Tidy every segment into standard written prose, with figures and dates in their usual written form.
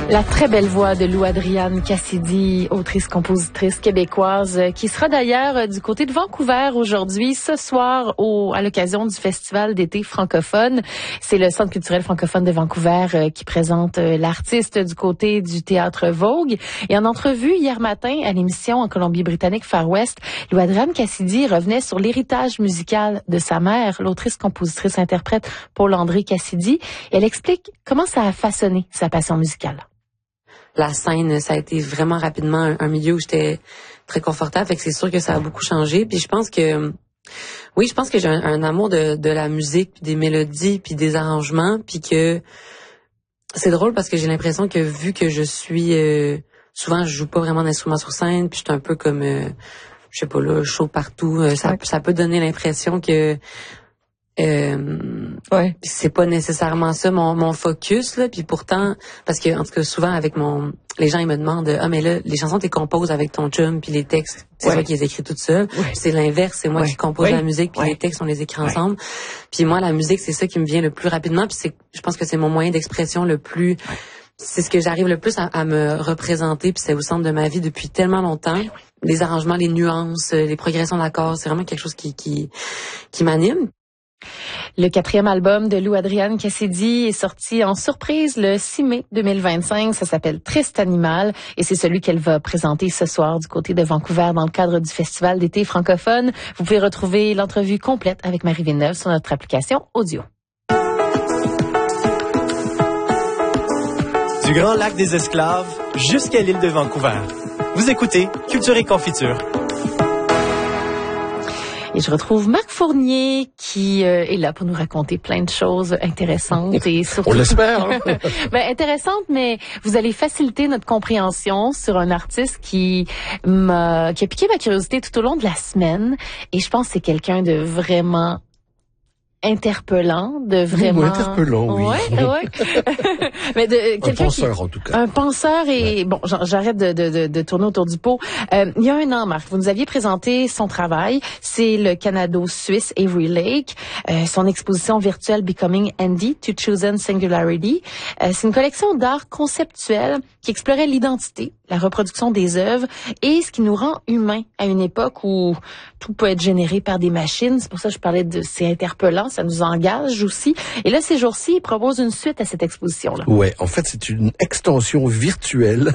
La très belle voix de Lou Adriane Cassidy, autrice-compositrice québécoise, qui sera d'ailleurs du côté de Vancouver aujourd'hui, ce soir, à l'occasion du Festival d'été francophone. C'est le Centre culturel francophone de Vancouver qui présente l'artiste du côté du Théâtre Vogue. Et en entrevue hier matin à l'émission en Colombie-Britannique Far West, Lou Adriane Cassidy revenait sur l'héritage musical de sa mère, l'autrice-compositrice-interprète Paul-André Cassidy. Et elle explique comment ça a façonné sa passion musicale. La scène, ça a été vraiment rapidement un milieu où j'étais très confortable. Fait que c'est sûr que ça a beaucoup changé. Puis je pense que j'ai un amour de la musique, puis des mélodies, puis des arrangements. Puis que c'est drôle parce que j'ai l'impression que vu que je suis... souvent, je joue pas vraiment d'instruments sur scène. Puis je suis un peu comme... je sais pas, là, chaud partout. Ça peut donner l'impression que... c'est pas nécessairement ça mon focus là, puis pourtant parce que en tout cas souvent avec les gens ils me demandent mais là les chansons t'es composes avec ton chum puis les textes c'est toi qui les écris toute seule. C'est l'inverse, c'est moi qui compose la musique puis les textes on les écrit ensemble. Puis moi la musique c'est ça qui me vient le plus rapidement puis je pense que c'est mon moyen d'expression le plus c'est ce que j'arrive le plus à me représenter puis c'est au centre de ma vie depuis tellement longtemps. Les arrangements, les nuances, les progressions d'accords, c'est vraiment quelque chose qui m'anime. Le 4e album de Lou Adriane Cassidy est sorti en surprise le 6 mai 2025. Ça s'appelle Triste Animal et c'est celui qu'elle va présenter ce soir du côté de Vancouver dans le cadre du Festival d'été francophone. Vous pouvez retrouver l'entrevue complète avec Marie Villeneuve sur notre application audio. Du Grand Lac des Esclaves jusqu'à l'île de Vancouver. Vous écoutez Culture et Confiture. Et je retrouve Marc Fournier qui est là pour nous raconter plein de choses intéressantes et surtout... On l'espère. Hein? Intéressantes, mais vous allez faciliter notre compréhension sur un artiste qui a piqué ma curiosité tout au long de la semaine. Et je pense que c'est quelqu'un de vraiment interpellant, de vraiment... interpellant, oui. Ouais. Mais un penseur, en tout cas. Un penseur et... Bon, j'arrête de tourner autour du pot. Il y a un an, Marc, vous nous aviez présenté son travail. C'est le Canado-Suisse Avery Lake. Son exposition virtuelle Becoming Andy to Chosen Singularity. C'est une collection d'art conceptuel qui explorait l'identité, la reproduction des œuvres et ce qui nous rend humains à une époque où tout peut être généré par des machines. C'est pour ça que je parlais de c'est interpellant, ça nous engage aussi. Et là, ces jours-ci, il propose une suite à cette exposition-là. Ouais, en fait, c'est une extension virtuelle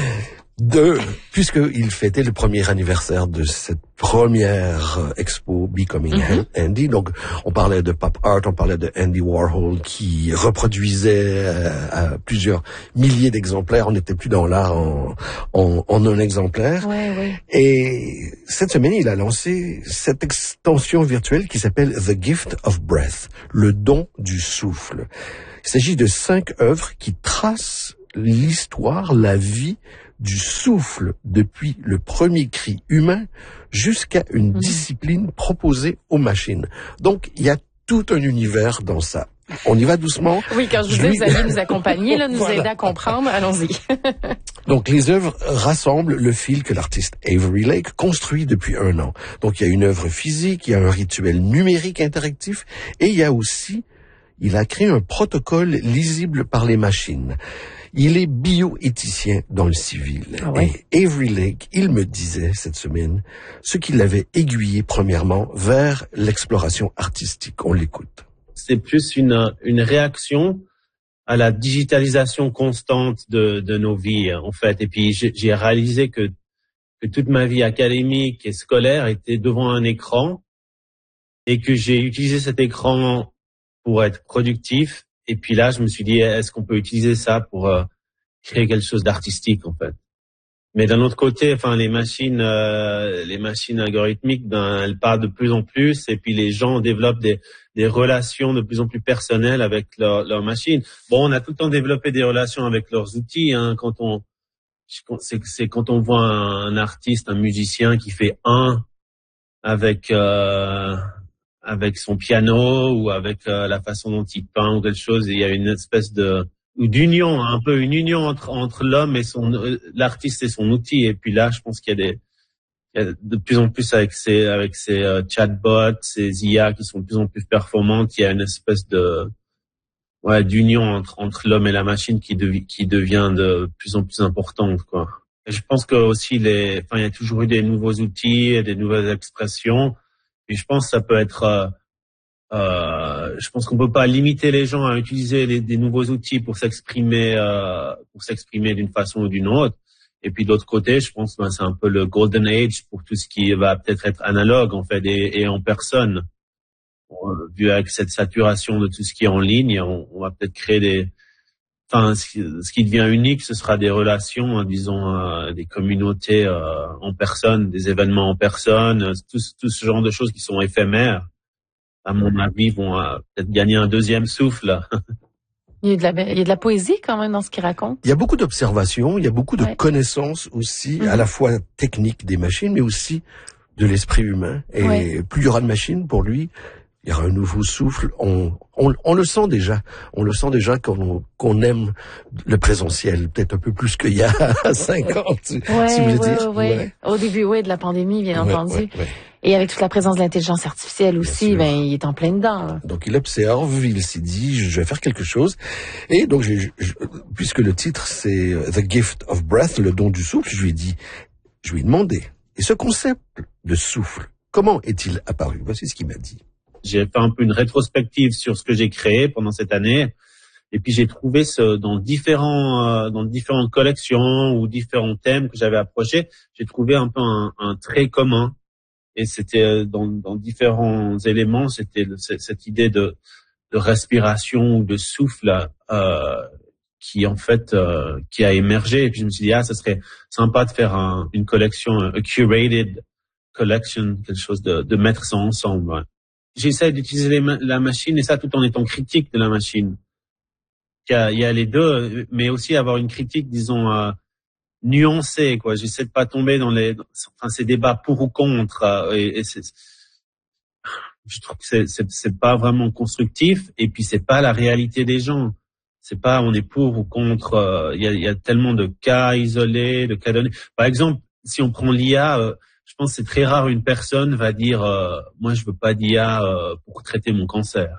puisqu'il fêtait le premier anniversaire de cette première expo Becoming Andy. Donc, on parlait de pop art, on parlait de Andy Warhol qui reproduisait à plusieurs milliers d'exemplaires. On n'était plus dans l'art en un exemplaire. Ouais. Et cette semaine, il a lancé cette extension virtuelle qui s'appelle The Gift of Breath, le don du souffle. Il s'agit de 5 œuvres qui tracent l'histoire, la vie du souffle depuis le premier cri humain jusqu'à une discipline proposée aux machines. Donc, il y a tout un univers dans ça. On y va doucement. Oui, quand je vous dis, vous allez nous accompagner, là, nous aider à comprendre, allons-y. Donc, les œuvres rassemblent le fil que l'artiste Avery Lake construit depuis 1 an. Donc, il y a une œuvre physique, il y a un rituel numérique interactif et il y a aussi, il a créé un protocole lisible par les machines. Il est bioéthicien dans le civil. Ah ouais. Et Avery Lake, il me disait cette semaine ce qui l'avait aiguillé premièrement vers l'exploration artistique. On l'écoute. C'est plus une réaction à la digitalisation constante de nos vies, en fait. Et puis, j'ai réalisé que toute ma vie académique et scolaire était devant un écran et que j'ai utilisé cet écran pour être productif. Et puis là, je me suis dit, est-ce qu'on peut utiliser ça pour créer quelque chose d'artistique, en fait? Mais d'un autre côté, enfin, les machines algorithmiques, elles parlent de plus en plus, et puis les gens développent des relations de plus en plus personnelles avec leurs machines. Bon, on a tout le temps développé des relations avec leurs outils, hein. Quand on voit un artiste, un musicien qui fait avec son piano ou avec la façon dont il peint ou quelque chose, il y a une espèce d'union, un peu une union entre l'homme et l'artiste et son outil. Et puis là, je pense qu'il y a de plus en plus avec ces chatbots, ces IA qui sont de plus en plus performantes, il y a une espèce d'union entre l'homme et la machine qui devient de plus en plus importante, quoi. Et je pense que aussi il y a toujours eu des nouveaux outils et des nouvelles expressions. Et je pense que ça peut être, je pense qu'on peut pas limiter les gens à utiliser des nouveaux outils pour s'exprimer d'une façon ou d'une autre. Et puis de l'autre côté, je pense que c'est un peu le golden age pour tout ce qui va peut-être être analogue en fait et en personne. Vu avec cette saturation de tout ce qui est en ligne, on va peut-être créer ce qui devient unique, ce sera des relations, disons, des communautés en personne, des événements en personne, tout ce genre de choses qui sont éphémères. À mon avis, vont peut-être gagner un deuxième souffle. Il y a de la poésie quand même dans ce qu'il raconte. Il y a beaucoup d'observations, il y a beaucoup de connaissances aussi, à la fois techniques des machines, mais aussi de l'esprit humain. Et plus il y aura de machines pour lui, il y aura un nouveau souffle. On le sent déjà. On le sent déjà qu'on aime le présentiel, peut-être un peu plus qu'il y a 5 ans, si vous voulez dire. Ouais. Au début, de la pandémie, bien entendu. Et avec toute la présence de l'intelligence artificielle aussi, il est en plein dedans. Là. Donc il observe, il s'est dit, je vais faire quelque chose. Et donc, puisque le titre c'est The Gift of Breath, le don du souffle, je lui ai demandé. Et ce concept de souffle, comment est-il apparu? Voici ce qu'il m'a dit. J'ai fait un peu une rétrospective sur ce que j'ai créé pendant cette année. Et puis j'ai trouvé dans différentes collections ou différents thèmes que j'avais approchés, j'ai trouvé un peu un trait commun. Et c'était dans différents éléments, c'était cette idée de respiration ou de souffle qui en fait qui a émergé. Et puis je me suis dit ça serait sympa de faire une collection, a curated collection, quelque chose de mettre ça ensemble. Ouais. J'essaie d'utiliser la machine et ça tout en étant critique de la machine. Il y a les deux, mais aussi avoir une critique, disons. Nuancé, quoi. J'essaie de pas tomber dans ces débats pour ou contre, je trouve que c'est pas vraiment constructif, et puis c'est pas la réalité des gens. C'est pas, on est pour ou contre, il y a tellement de cas isolés, de cas donnés. Par exemple, si on prend l'IA, je pense que c'est très rare une personne va dire, moi je veux pas d'IA pour traiter mon cancer.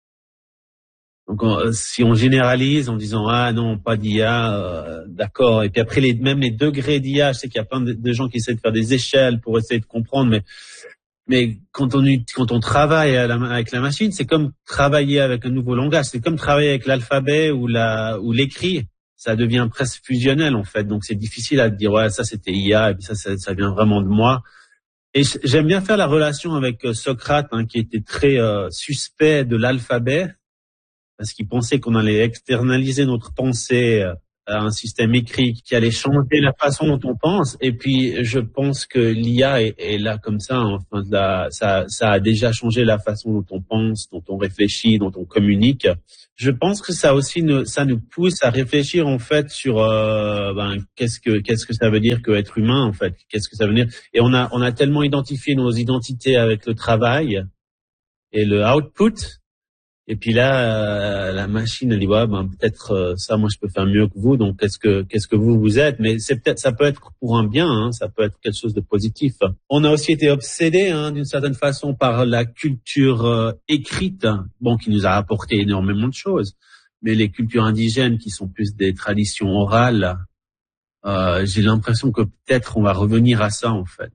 Donc, si on généralise en disant non, pas d'IA, d'accord. Et puis après, même les degrés d'IA, je sais qu'il y a plein de gens qui essaient de faire des échelles pour essayer de comprendre, mais quand on travaille avec la machine, c'est comme travailler avec un nouveau langage. C'est comme travailler avec l'alphabet ou l'écrit. Ça devient presque fusionnel en fait. Donc c'est difficile à dire ça c'était IA et puis ça vient vraiment de moi. Et j'aime bien faire la relation avec Socrate, qui était très suspect de l'alphabet. Parce qu'il pensait qu'on allait externaliser notre pensée à un système écrit qui allait changer la façon dont on pense. Et puis, je pense que l'IA est là comme ça. Enfin, ça a déjà changé la façon dont on pense, dont on réfléchit, dont on communique. Je pense que ça aussi, ça nous pousse à réfléchir en fait sur qu'est-ce que ça veut dire que être humain en fait. Qu'est-ce que ça veut dire. Et on a tellement identifié nos identités avec le travail et le output. Et puis là, la machine, elle dit peut-être ça, moi je peux faire mieux que vous. Donc qu'est-ce que vous êtes? Mais ça peut être pour un bien, ça peut être quelque chose de positif. On a aussi été obsédés, d'une certaine façon, par la culture écrite, qui nous a apporté énormément de choses. Mais les cultures indigènes, qui sont plus des traditions orales, j'ai l'impression que peut-être on va revenir à ça en fait,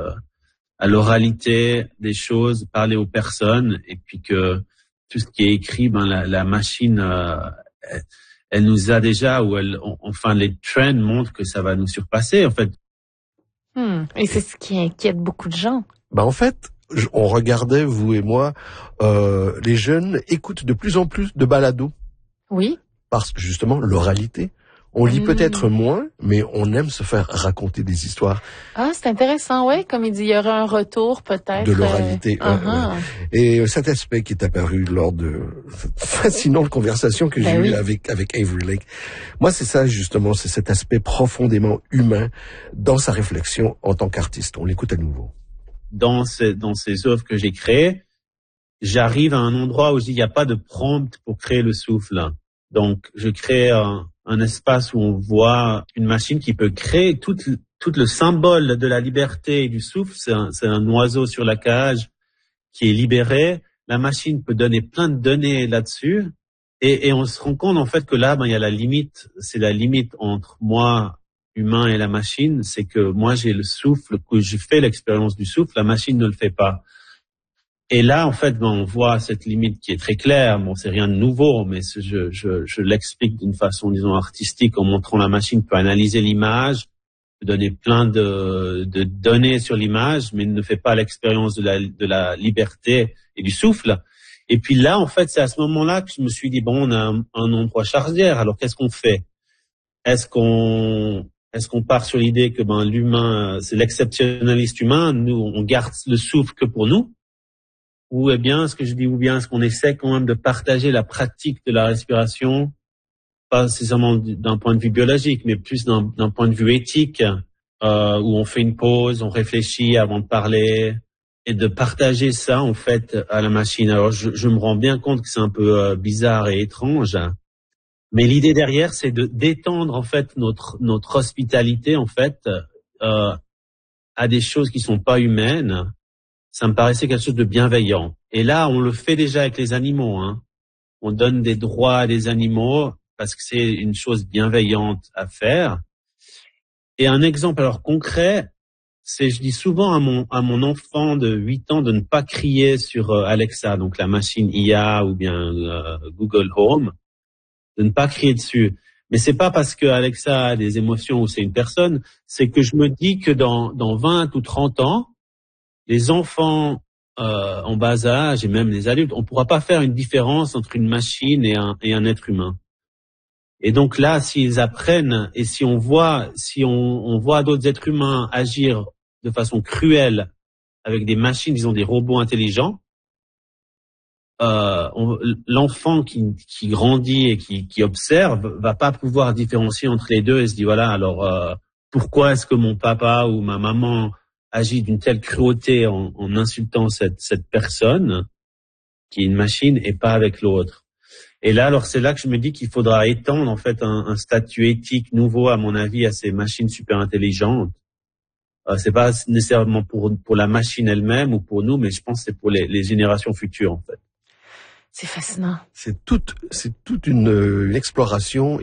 à l'oralité des choses, parler aux personnes, et puis que tout ce qui est écrit, la machine, elle nous a déjà, les trends montrent que ça va nous surpasser, en fait. Et c'est ce qui inquiète beaucoup de gens. En fait, on regardait, vous et moi, les jeunes écoutent de plus en plus de balados. Oui. Parce que justement, l'oralité. On lit peut-être moins, mais on aime se faire raconter des histoires. C'est intéressant, comme il dit, il y aura un retour peut-être. De l'oralité. Et cet aspect qui est apparu lors de cette fascinante conversation que j'ai eue avec Avery Lake. Moi, c'est ça justement, c'est cet aspect profondément humain dans sa réflexion en tant qu'artiste. On l'écoute à nouveau. Dans ces œuvres que j'ai créées, j'arrive à un endroit où il n'y a pas de prompt pour créer le souffle. Donc, je crée un espace où on voit une machine qui peut créer tout le symbole de la liberté et du souffle. C'est un oiseau sur la cage qui est libéré. La machine peut donner plein de données là-dessus. Et on se rend compte en fait que là, il y a la limite, c'est la limite entre moi, humain, et la machine. C'est que moi j'ai le souffle, que je fais l'expérience du souffle, la machine ne le fait pas. Et là, en fait, on voit cette limite qui est très claire. Bon, c'est rien de nouveau, mais je l'explique d'une façon, disons, artistique, en montrant la machine peut analyser l'image, peut donner plein de données sur l'image, mais ne fait pas l'expérience de la liberté et du souffle. Et puis là, en fait, c'est à ce moment-là que je me suis dit, bon, on a un endroit charnière, alors qu'est-ce qu'on fait? Est-ce qu'on part sur l'idée que l'humain, c'est l'exceptionnaliste humain, nous, on garde le souffle que pour nous? Ou est-ce qu'on essaie quand même de partager la pratique de la respiration, pas nécessairement d'un point de vue biologique, mais plus d'un point de vue éthique, où on fait une pause, on réfléchit avant de parler, et de partager ça en fait à la machine. Alors je me rends bien compte que c'est un peu bizarre et étrange, mais l'idée derrière, c'est d'étendre en fait notre hospitalité en fait à des choses qui sont pas humaines. Ça me paraissait quelque chose de bienveillant. Et là, on le fait déjà avec les animaux. On donne des droits à des animaux parce que c'est une chose bienveillante à faire. Et un exemple alors concret, c'est je dis souvent à mon enfant de 8 ans de ne pas crier sur Alexa, donc la machine IA ou bien Google Home, de ne pas crier dessus. Mais c'est pas parce que Alexa a des émotions ou c'est une personne, c'est que je me dis que dans 20 ou 30 ans, les enfants en bas âge et même les adultes, on ne pourra pas faire une différence entre une machine et un être humain. Et donc là, s'ils apprennent et si on voit d'autres êtres humains agir de façon cruelle avec des machines, disons des robots intelligents, l'enfant qui grandit et qui observe va pas pouvoir différencier entre les deux et se dit voilà, alors pourquoi est-ce que mon papa ou ma maman agit d'une telle cruauté en insultant cette personne qui est une machine et pas avec l'autre. Et là, alors c'est là que je me dis qu'il faudra étendre en fait un statut éthique nouveau, à mon avis, à ces machines super intelligentes. C'est pas nécessairement pour la machine elle-même ou pour nous, mais je pense que c'est pour les générations futures en fait. C'est fascinant. C'est toute une exploration.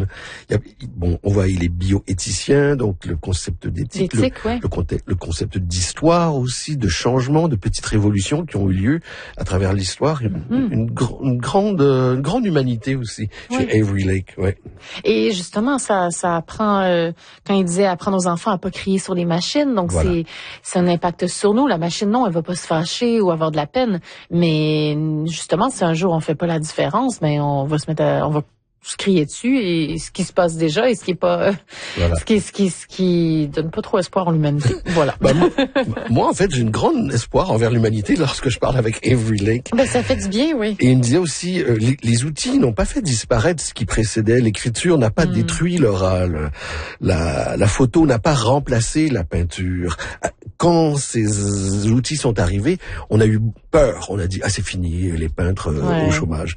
On voit, il est bioéthicien, donc le concept d'éthique, le concept d'histoire aussi, de changement, de petites révolutions qui ont eu lieu à travers l'histoire. Une grande humanité aussi chez Avery Lake. Ouais. Et justement, ça apprend, quand il disait apprendre aux enfants à pas crier sur les machines, donc voilà. C'est un impact sur nous. La machine, non, elle va pas se fâcher ou avoir de la peine, mais justement, si un jour on fait pas la différence, mais on va se crier dessus, et ce qui se passe déjà et ce qui est pas ce qui donne pas trop espoir en l'humanité. Voilà. Moi en fait, j'ai une grande espoir envers l'humanité lorsque je parle avec Avery Lake. Ça fait du bien, oui. Et il me disait aussi les outils n'ont pas fait disparaître ce qui précédait, l'écriture n'a pas détruit l'oral, la photo n'a pas remplacé la peinture. Quand ces outils sont arrivés, on a eu peur, on a dit c'est fini, les peintres au chômage.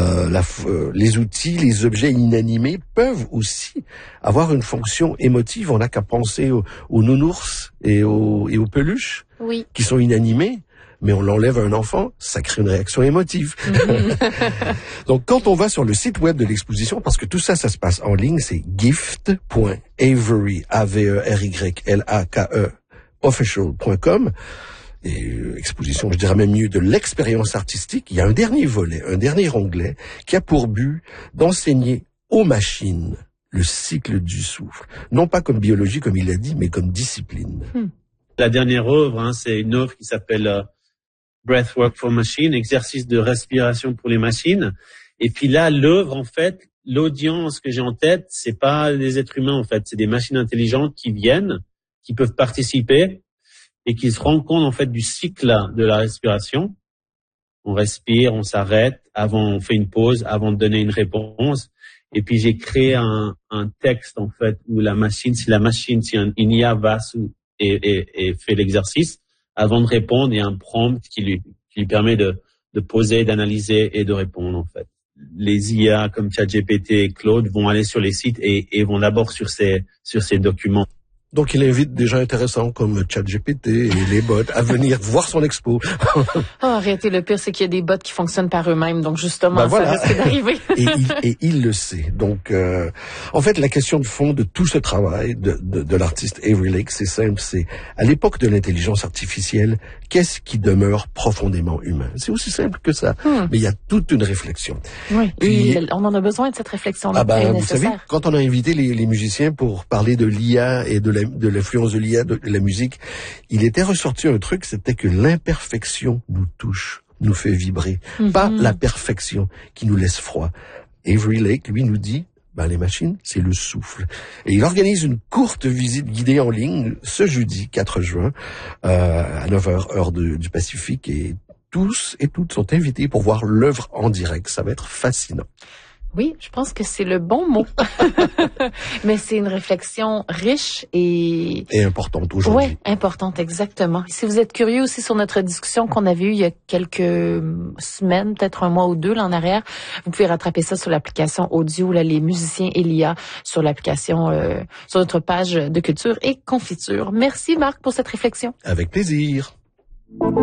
Les outils, les objets inanimés peuvent aussi avoir une fonction émotive. On n'a qu'à penser aux nounours et aux peluches qui sont inanimés, mais on l'enlève à un enfant, ça crée une réaction émotive. Donc quand on va sur le site web de l'exposition, parce que tout ça se passe en ligne, c'est gift.avery, AVERYLAKE, official.com, et exposition, je dirais même mieux, de l'expérience artistique. Il y a un dernier volet, un dernier onglet qui a pour but d'enseigner aux machines le cycle du souffle. Non pas comme biologie, comme il l'a dit, mais comme discipline. La dernière œuvre, c'est une œuvre qui s'appelle Breathwork for Machine, exercice de respiration pour les machines. Et puis là, l'œuvre, en fait, l'audience que j'ai en tête, c'est pas des êtres humains, en fait, c'est des machines intelligentes qui viennent, qui peuvent participer et qui se rendent compte en fait du cycle de la respiration. On respire, on s'arrête, on fait une pause avant de donner une réponse. Et puis j'ai créé un texte en fait où si une IA va et fait l'exercice, avant de répondre, il y a un prompt qui lui permet de poser, d'analyser et de répondre en fait. Les IA comme ChatGPT et Claude vont aller sur les sites et vont d'abord sur ces documents. Donc, il invite des gens intéressants comme ChatGPT et les bots à venir voir son expo. Arrêtez, le pire, c'est qu'il y a des bots qui fonctionnent par eux-mêmes. Donc, justement, voilà. ça risque d'arriver. et il le sait. Donc, en fait, la question de fond de tout ce travail de l'artiste Avery Lake, c'est simple. C'est, à l'époque de l'intelligence artificielle, qu'est-ce qui demeure profondément humain? C'est aussi simple que ça. Mais il y a toute une réflexion. Oui. Puis, et on en a besoin de cette réflexion-là. Vous savez, quand on a invité les musiciens pour parler de l'IA et de l'influence de l'IA, de la musique, il était ressorti un truc, c'était que l'imperfection nous touche, nous fait vibrer. Pas la perfection qui nous laisse froid. Avery Lake, lui, nous dit, les machines, c'est le souffle. Et il organise une courte visite guidée en ligne ce jeudi 4 juin à 9h heure du Pacifique, et tous et toutes sont invités pour voir l'œuvre en direct. Ça va être fascinant. Oui, je pense que c'est le bon mot. Mais c'est une réflexion riche et importante aujourd'hui. Oui, importante, exactement. Et si vous êtes curieux aussi sur notre discussion qu'on avait eue il y a quelques semaines, peut-être un mois ou deux là en arrière, vous pouvez rattraper ça sur l'application audio, là, les musiciens et l'IA, sur l'application, sur notre page de culture et confiture. Merci Marc pour cette réflexion. Avec plaisir.